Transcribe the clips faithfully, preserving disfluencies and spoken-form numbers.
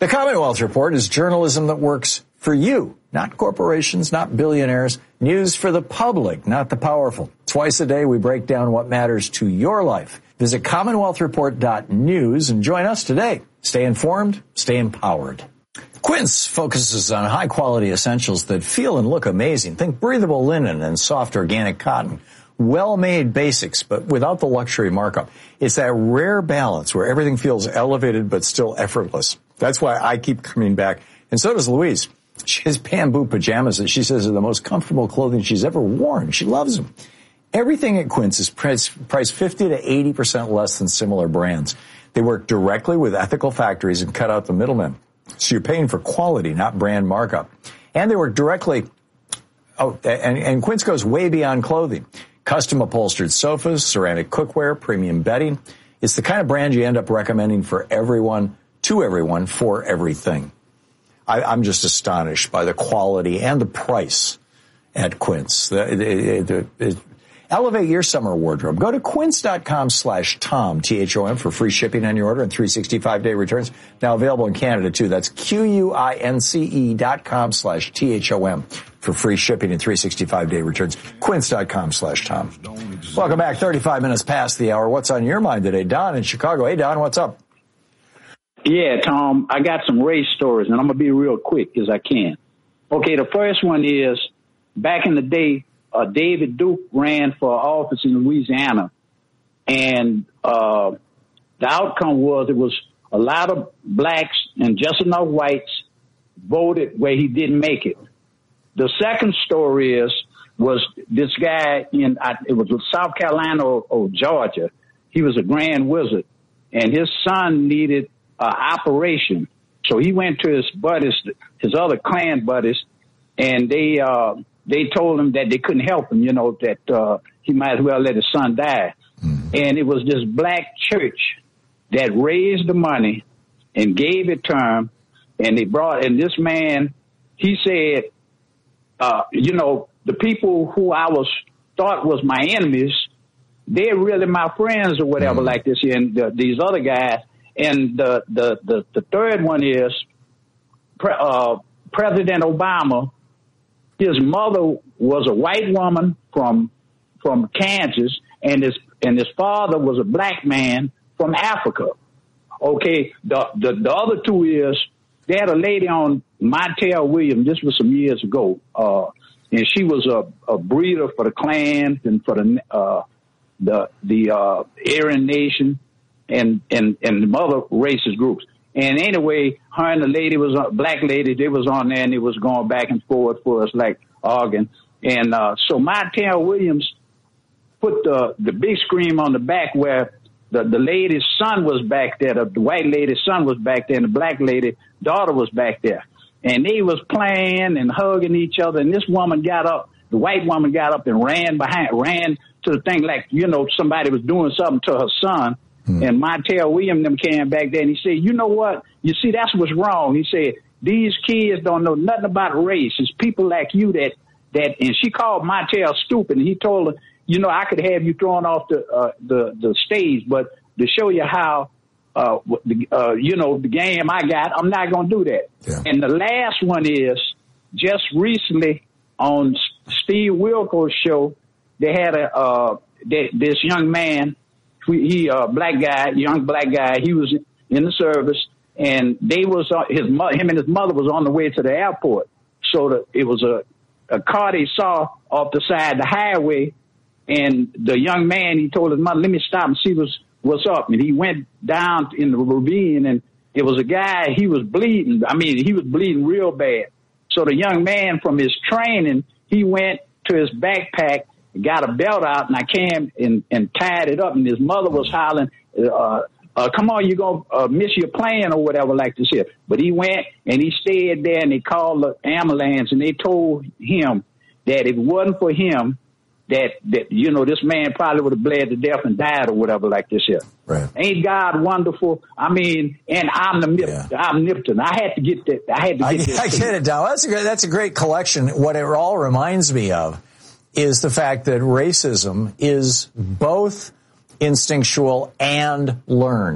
The Commonwealth Report is journalism that works for you, not corporations, not billionaires. News for the public, not the powerful. Twice a day, we break down what matters to your life. Visit commonwealth report dot news and join us today. Stay informed, stay empowered. Quince focuses on high-quality essentials that feel and look amazing. Think breathable linen and soft organic cotton. Well-made basics, but without the luxury markup. It's that rare balance where everything feels elevated but still effortless. That's why I keep coming back. And so does Louise. She has bamboo pajamas that she says are the most comfortable clothing she's ever worn. She loves them. Everything at Quince is priced fifty to eighty percent less than similar brands. They work directly with ethical factories and cut out the middlemen. So you're paying for quality, not brand markup. And they work directly, oh, and, and Quince goes way beyond clothing. Custom upholstered sofas, ceramic cookware, premium bedding. It's the kind of brand you end up recommending for everyone, to everyone, for everything. I, I'm just astonished by the quality and the price at Quince. The, the, the, the, elevate your summer wardrobe. Go to quince.com slash Tom, T H O M, for free shipping on your order and three hundred sixty-five day returns. Now available in Canada, too. That's Q-U-I-N-C-E dot com slash T H O M for free shipping and three hundred sixty-five day returns. Quince.com slash Tom. Welcome back. thirty-five minutes past the hour. What's on your mind today? Don in Chicago. Hey, Don, what's up? Yeah, Tom, I got some race stories, and I'm going to be real quick as I can. Okay, the first one is, back in the day, uh, David Duke ran for office in Louisiana, and uh, the outcome was it was a lot of blacks and just enough whites voted where he didn't make it. The second story is, was this guy in, I, it was South Carolina or, or Georgia. He was a grand wizard, and his son needed Uh, operation. So he went to his buddies, his other clan buddies, and they uh, they told him that they couldn't help him, you know, that uh, he might as well let his son die. Mm-hmm. And it was this black church that raised the money and gave it to him, and they brought, and this man, he said, uh, you know, the people who I was thought was my enemies, they're really my friends or whatever, mm-hmm. like this, and uh, these other guys. And the, the, the, the third one is pre, uh, President Obama. His mother was a white woman from from Kansas, and his and his father was a black man from Africa. Okay, the the, the other two is they had a lady on Montel Williams. This was some years ago, uh, and she was a, a breeder for the clans and for the uh, the the uh, Aryan Nation. And, and, and the other racist groups. And anyway, her and the lady was, a black lady, they was on there and it was going back and forth for us like arguing. And, uh, so Montel Williams put the, the big screen on the back where the, the lady's son was back there, the, the white lady's son was back there, and the black lady's daughter was back there. And they was playing and hugging each other. And this woman got up, the white woman got up and ran behind, ran to the thing like, you know, somebody was doing something to her son. Hmm. And Montel Williams them came back there and he said, you know what? You see, that's what's wrong. He said, these kids don't know nothing about race. It's people like you that, that, and she called Montel stupid. And he told her, you know, I could have you thrown off the, uh, the, the stage, but to show you how, uh, the, uh, you know, the game I got, I'm not going to do that. Yeah. And the last one is just recently on Steve Wilkos' show, they had a, uh, they, this young man, He, a uh, black guy, young black guy, he was in the service, and they was, uh, his mother, him and his mother was on the way to the airport. So the, it was a, a car they saw off the side of the highway, and the young man, he told his mother, let me stop and see what's, what's up. And he went down in the ravine, and it was a guy, he was bleeding. I mean, he was bleeding real bad. So the young man from his training, he went to his backpack, got a belt out, and I came and, and tied it up, and his mother was hollering, uh, uh, come on, you're going to uh, miss your plane or whatever like this here. But he went, and he stayed there, and they called the ambulance, and they told him that if it wasn't for him, that, that you know, this man probably would have bled to death and died or whatever like this here. Right. Ain't God wonderful? I mean, and I'm the yeah. I'm Nipton. I had to get that. I had to get I, I get it, Dow. That's a great, that's a great collection. What it all reminds me of is the fact that racism is both instinctual and learned.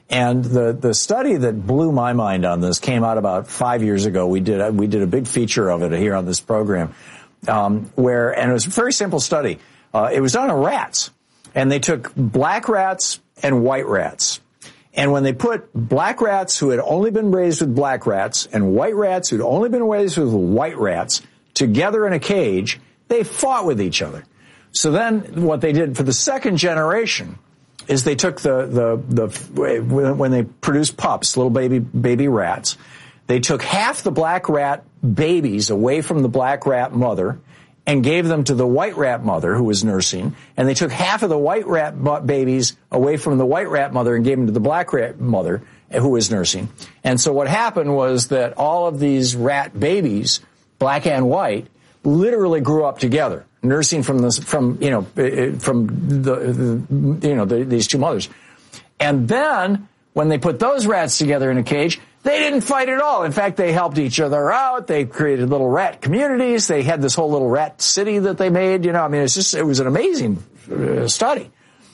And the, the study that blew my mind on this came out about five years ago. We did a, we did a big feature of it here on this program, um, where, and it was a very simple study. Uh, it was done on rats, and they took black rats and white rats. And when they put black rats who had only been raised with black rats and white rats who'd only been raised with white rats together in a cage, they fought with each other. So then what they did for the second generation is they took the, the, the, when they produced pups, little baby, baby rats, they took half the black rat babies away from the black rat mother and gave them to the white rat mother who was nursing, and they took half of the white rat babies away from the white rat mother and gave them to the black rat mother who was nursing. And so what happened was that all of these rat babies, black and white, literally grew up together, nursing from the, from, you know, from the, the you know, the, these two mothers. And then when they put those rats together in a cage, they didn't fight at all. In fact, they helped each other out. They created little rat communities. They had this whole little rat city that they made. You know, I mean, it's just, it was an amazing uh, study.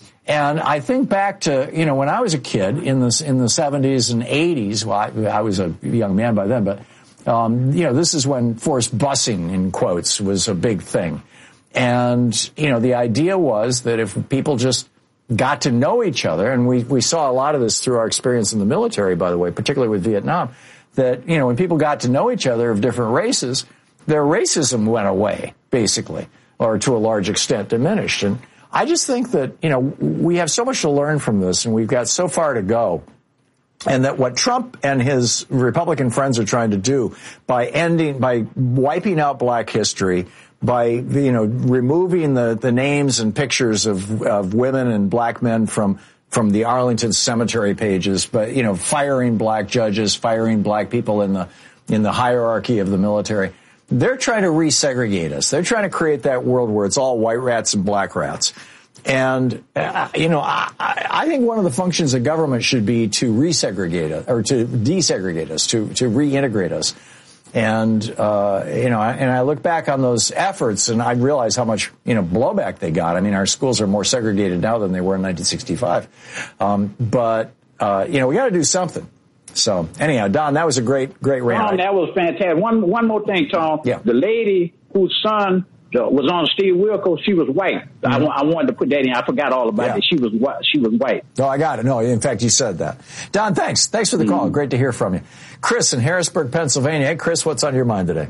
And I think back to, you know, when I was a kid in the, in the seventies and eighties, well, I, I was a young man by then, but, um, you know, this is when forced busing, in quotes, was a big thing. And, you know, the idea was that if people just got to know each other, and we, we saw a lot of this through our experience in the military, by the way, particularly with Vietnam, that, you know, when people got to know each other of different races, their racism went away, basically, or to a large extent diminished. And I just think that, you know, we have so much to learn from this, and we've got so far to go. And that what Trump and his Republican friends are trying to do by ending, by wiping out black history, by, you know, removing the, the names and pictures of, of women and black men from, from the Arlington cemetery pages, but, you know, firing black judges, firing black people in the, in the hierarchy of the military. They're trying to resegregate us. They're trying to create that world where it's all white rats and black rats. And, uh, you know, I, I think one of the functions of government should be to resegregate us, or to desegregate us, to, to reintegrate us. And, uh, you know, and I look back on those efforts and I realize how much, you know, blowback they got. I mean, our schools are more segregated now than they were in nineteen sixty-five. Um, but, uh, you know, we got to do something. So anyhow, Don, that was a great, great rant. Tom, that was fantastic. One, one more thing, Tom. Yeah. The lady whose son was on Steve Wilkos, she was white. Mm-hmm. I, I wanted to put that in. I forgot all about yeah. it. She was white. She was white. No, I got it. No, in fact, you said that. Don, thanks. Thanks for the call. Mm-hmm. Great to hear from you. Chris in Harrisburg, Pennsylvania. Hey, Chris, what's on your mind today?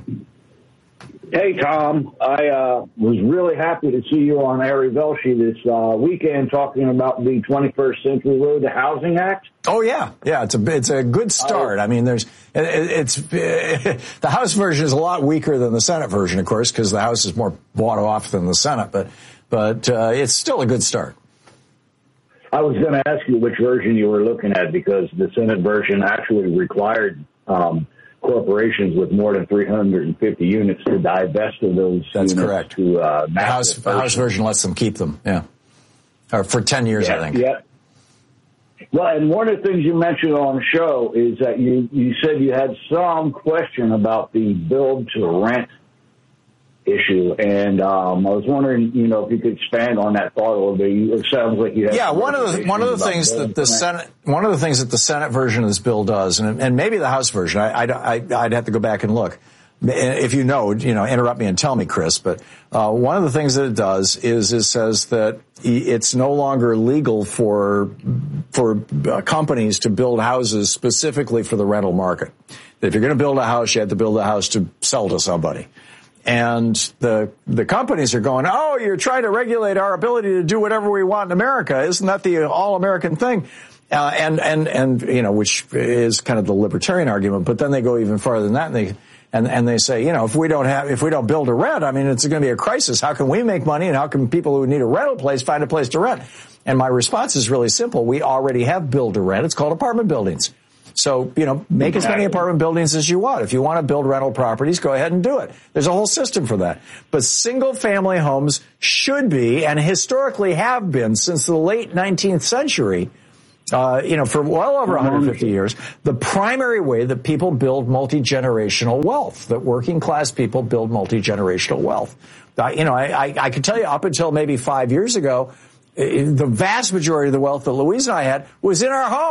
Hey, Tom. I uh, was really happy to see you on Ari Velshi this uh, weekend talking about the twenty-first Century Road to Housing Act. Oh, yeah. Yeah, it's a, it's a good start. I mean, there's, it, it's, it, the House version is a lot weaker than the Senate version, of course, because the House is more bought off than the Senate, but, but uh, it's still a good start. I was going to ask you which version you were looking at, because the Senate version actually required um, corporations with more than three hundred fifty units to divest of those That's units. Correct. To, uh, the, House, the House version lets them keep them, yeah. Or for ten years, yeah, I think. Yeah. Well, and one of the things you mentioned on the show is that you, you said you had some question about the build-to-rent issue, and um, I was wondering, you know, if you could expand on that thought a little bit. It sounds like you have. Yeah, one of the one of the things that the Senate one of the things that the Senate version of this bill does, and and maybe the House version, I, I, I I'd have to go back and look. If you know, you know, interrupt me and tell me, Chris. But uh, one of the things that it does is it says that it's no longer legal for for uh, companies to build houses specifically for the rental market. That if you're going to build a house, you have to build a house to sell to somebody. And the the companies are going, oh, you're trying to regulate our ability to do whatever we want in America. Isn't that the all-American thing? Uh, and and and you know, which is kind of the libertarian argument. But then they go even farther than that, and they. And, and they say, you know, if we don't have, if we don't build a rent, I mean, it's going to be a crisis. How can we make money, and how can people who need a rental place find a place to rent? And my response is really simple. We already have build to rent. It's called apartment buildings. So, you know, make as many apartment buildings as you want. If you want to build rental properties, go ahead and do it. There's a whole system for that. But single family homes should be, and historically have been since the late nineteenth century, Uh, you know, for well over one hundred fifty years, the primary way that people build multi-generational wealth, that working class people build multi-generational wealth. Uh, you know, I, I, I can tell you up until maybe five years ago, the vast majority of the wealth that Louise and I had was in our home.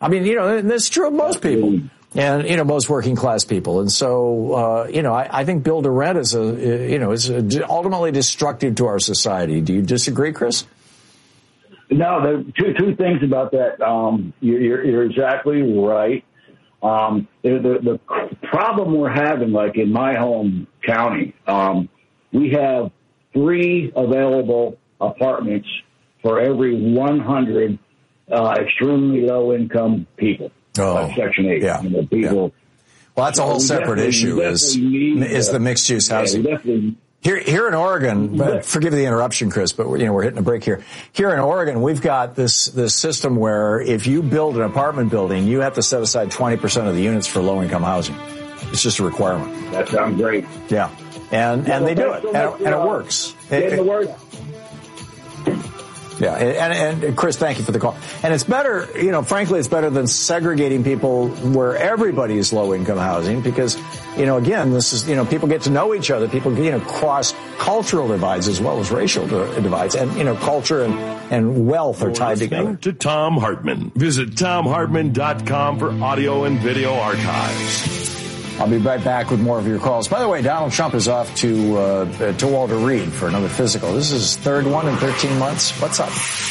I mean, you know, that's true of most people. And, you know, most working class people. And so, uh, you know, I, I think build to rent is a, you know, is ultimately destructive to our society. Do you disagree, Chris? No, the two, two things about that. Um, you're, you're exactly right. Um, the, the, the problem we're having, like in my home county, um, we have three available apartments for every one hundred, uh, extremely low income people. Oh, uh, Section eight. Yeah. You know, people. Yeah. Well, that's a whole so separate issue is, is the mixed use housing. Yeah, Here, here in Oregon, but forgive the interruption, Chris, but we're, you know, we're hitting a break here. Here in Oregon, we've got this, this system where if you build an apartment building, you have to set aside twenty percent of the units for low income housing. It's just a requirement. That sounds great. Yeah. And, yeah, and they do it. So and, and it works. Getting the word. Yeah, and, and Chris, thank you for the call. And it's better, you know, frankly, it's better than segregating people where everybody is low-income housing because, you know, again, this is, you know, people get to know each other. People, you know, cross cultural divides as well as racial divides. And, you know, culture and, and wealth are tied together. To Thom Hartmann. Visit Thom Hartmann dot com for audio and video archives. I'll be right back with more of your calls. By the way, Donald Trump is off to uh, to Walter Reed for another physical. This is his third one in thirteen months. What's up?